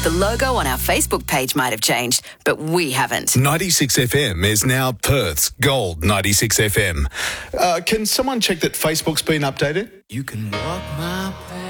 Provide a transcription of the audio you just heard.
The logo on our Facebook page might have changed, but we haven't. 96 FM is now Perth's Gold 96 FM. Can someone check that Facebook's been updated? You can walk my path.